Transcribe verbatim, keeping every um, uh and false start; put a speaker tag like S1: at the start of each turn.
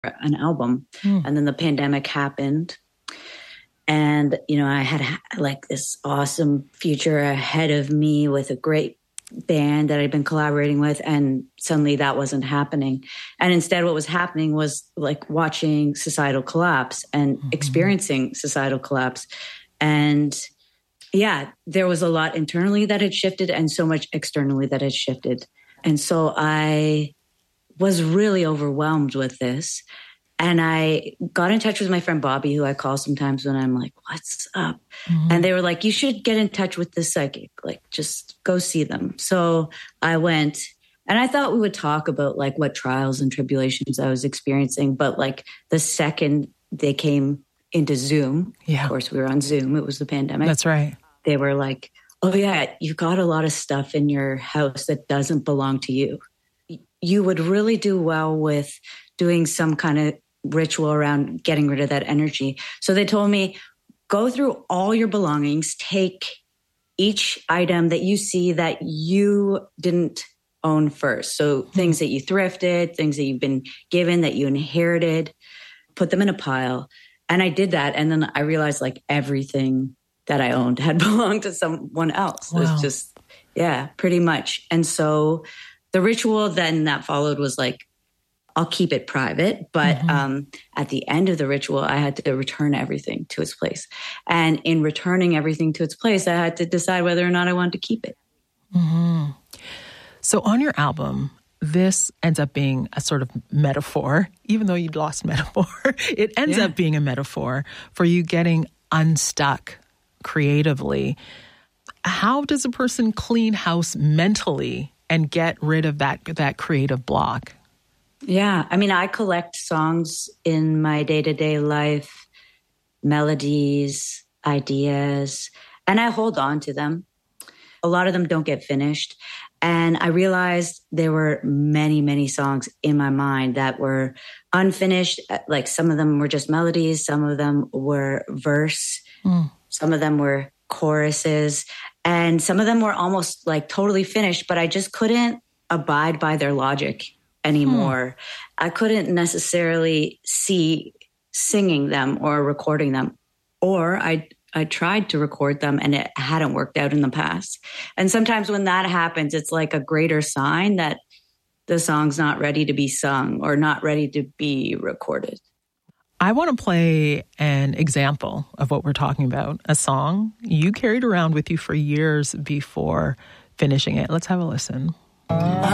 S1: an album.
S2: Mm.
S1: And then the pandemic happened. And, you know, I had like this awesome future ahead of me with a great band that I'd been collaborating with. And suddenly that wasn't happening. And instead what was happening was like watching societal collapse and mm-hmm. experiencing societal collapse. And yeah, there was a lot internally that had shifted and so much externally that had shifted. And so I was really overwhelmed with this. And I got in touch with my friend Bobby, who I call sometimes when I'm like, what's up? Mm-hmm. And they were like, you should get in touch with the psychic, like just go see them. So I went and I thought we would talk about like what trials and tribulations I was experiencing. But like the second they came into Zoom,
S2: yeah.
S1: of course we were on Zoom, it was the pandemic.
S2: That's right.
S1: They were like, oh yeah, you got a lot of stuff in your house that doesn't belong to you. You would really do well with doing some kind of ritual around getting rid of that energy. So they told me, go through all your belongings, take each item that you see that you didn't own first. So mm-hmm. things that you thrifted, things that you've been given, that you inherited, put them in a pile. And I did that. And then I realized like everything that I owned had belonged to someone else.
S2: Wow.
S1: It was just, yeah, pretty much. And so the ritual then that followed was like, I'll keep it private. But mm-hmm. um, at the end of the ritual, I had to return everything to its place. And in returning everything to its place, I had to decide whether or not I wanted to keep it.
S2: Mm-hmm. So on your album, this ends up being a sort of metaphor, even though you'd lost metaphor. It ends yeah. up being a metaphor for you getting unstuck creatively. How does a person clean house mentally and get rid of that that creative block?
S1: Yeah. I mean, I collect songs in my day-to-day life, melodies, ideas, and I hold on to them. A lot of them don't get finished. And I realized there were many, many songs in my mind that were unfinished. Like some of them were just melodies. Some of them were verse. Mm. Some of them were choruses. And some of them were almost like totally finished, but I just couldn't abide by their logic anymore. Hmm. I couldn't necessarily see singing them or recording them, or I I tried to record them and it hadn't worked out in the past. And sometimes when that happens, it's like a greater sign that the song's not ready to be sung or not ready to be recorded.
S2: I want to play an example of what we're talking about, a song you carried around with you for years before finishing it. Let's have a listen.